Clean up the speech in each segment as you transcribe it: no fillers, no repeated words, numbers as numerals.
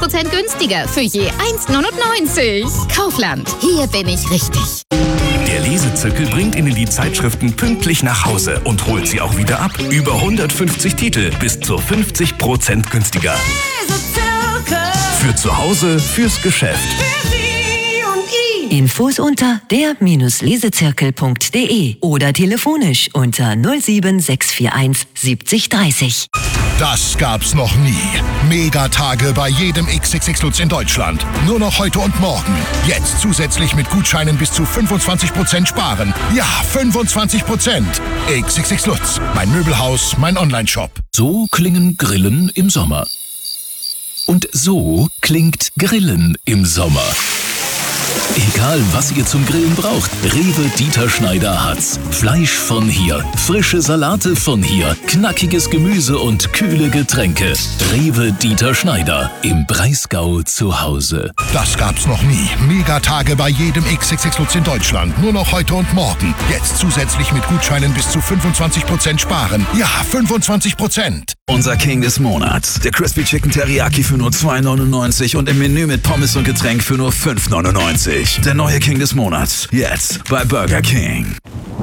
50% günstiger für je 1,99. Kaufland, hier bin ich richtig. Der Lesezirkel bringt Ihnen die Zeitschriften pünktlich nach Hause und holt sie auch wieder ab. Über 150 Titel bis zu 50% günstiger. Für zu Hause, fürs Geschäft. Infos unter der-lesezirkel.de oder telefonisch unter 07641 70 30. Das gab's noch nie. Megatage bei jedem XXX Lutz in Deutschland. Nur noch heute und morgen. Jetzt zusätzlich mit Gutscheinen bis zu 25% sparen. Ja, 25%. XXX Lutz. Mein Möbelhaus, mein Onlineshop. So klingen Grillen im Sommer. Und so klingt Grillen im Sommer. Egal, was ihr zum Grillen braucht, Rewe Dieter Schneider hat's. Fleisch von hier, frische Salate von hier, knackiges Gemüse und kühle Getränke. Rewe Dieter Schneider, im Breisgau zu Hause. Das gab's noch nie. Megatage bei jedem XXX Lutz in Deutschland. Nur noch heute und morgen. Jetzt zusätzlich mit Gutscheinen bis zu 25% sparen. Ja, 25%. Unser King des Monats. Der Crispy Chicken Teriyaki für nur $2,99 und im Menü mit Pommes und Getränk für nur $5,99. Der neue King des Monats. Jetzt bei Burger King.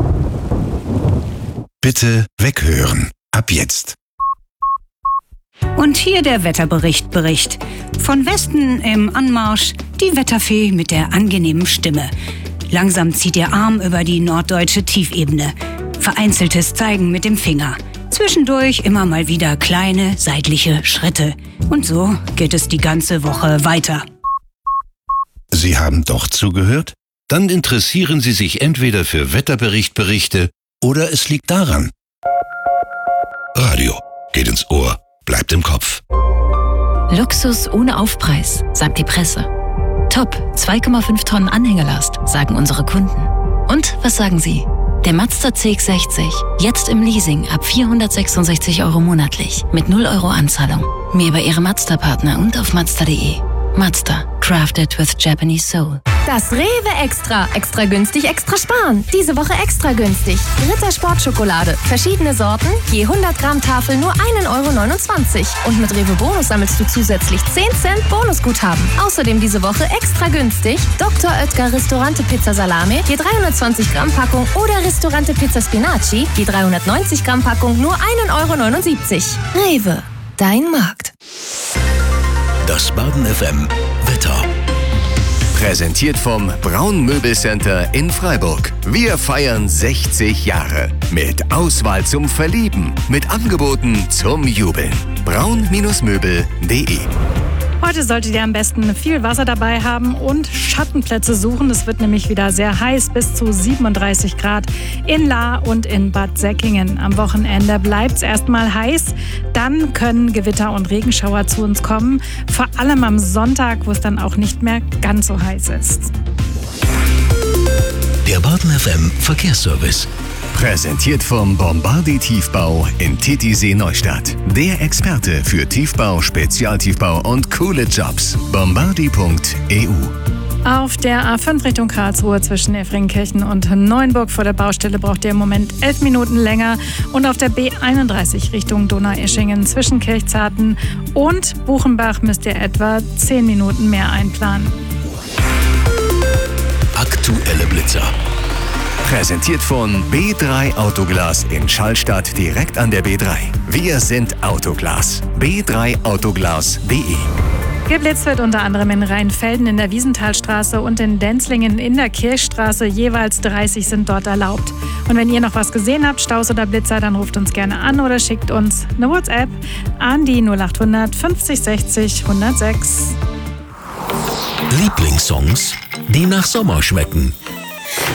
Bitte weghören. Ab jetzt. Und hier der Wetterbericht. Von Westen im Anmarsch die Wetterfee mit der angenehmen Stimme. Langsam zieht ihr Arm über die norddeutsche Tiefebene. Vereinzeltes Zeigen mit dem Finger. Zwischendurch immer mal wieder kleine seitliche Schritte. Und so geht es die ganze Woche weiter. Sie haben doch zugehört? Dann interessieren Sie sich entweder für Wetterberichte oder es liegt daran. Radio geht ins Ohr, bleibt im Kopf. Luxus ohne Aufpreis, sagt die Presse. Top, 2,5 Tonnen Anhängelast, sagen unsere Kunden. Und was sagen Sie? Der Mazda CX-60, jetzt im Leasing ab 466 € monatlich, mit 0 € Anzahlung. Mehr über Ihre Mazda-Partner und auf Mazda.de. Mazda, crafted with Japanese soul. Das Rewe Extra. Extra günstig, extra sparen. Diese Woche extra günstig. Ritter Sportschokolade. Verschiedene Sorten. Je 100 Gramm Tafel nur 1,29 €. Und mit Rewe Bonus sammelst du zusätzlich 10 Cent Bonusguthaben. Außerdem diese Woche extra günstig. Dr. Oetker Ristorante Pizza Salame. Je 320 Gramm Packung. Oder Ristorante Pizza Spinaci. Je 390 Gramm Packung nur 1,79 €. Rewe. Dein Markt. Das Baden FM Wetter. Präsentiert vom Braun Möbelcenter in Freiburg. Wir feiern 60 Jahre. Mit Auswahl zum Verlieben. Mit Angeboten zum Jubeln. braun-möbel.de. Heute solltet ihr am besten viel Wasser dabei haben und Schattenplätze suchen. Es wird nämlich wieder sehr heiß, bis zu 37 Grad in Lahr und in Bad Säckingen. Am Wochenende bleibt es erstmal heiß. Dann können Gewitter und Regenschauer zu uns kommen. Vor allem am Sonntag, wo es dann auch nicht mehr ganz so heiß ist. Der Baden FM Verkehrsservice. Präsentiert vom Bombardi Tiefbau in Titisee Neustadt. Der Experte für Tiefbau, Spezialtiefbau und coole Jobs. Bombardi.eu. Auf der A5 Richtung Karlsruhe zwischen Effringkirchen und Neuenburg vor der Baustelle braucht ihr im Moment 11 Minuten länger. Und auf der B31 Richtung Donaueschingen zwischen Kirchzarten und Buchenbach müsst ihr etwa 10 Minuten mehr einplanen. Aktuelle Blitzer. Präsentiert von B3 Autoglas in Schallstadt direkt an der B3. Wir sind Autoglas. b3autoglas.de. Geblitzt wird unter anderem in Rheinfelden in der Wiesenthalstraße und in Denzlingen in der Kirchstraße. Jeweils 30 sind dort erlaubt. Und wenn ihr noch was gesehen habt, Staus oder Blitzer, dann ruft uns gerne an oder schickt uns eine WhatsApp an die 0800 50 60 106. Lieblingssongs, die nach Sommer schmecken.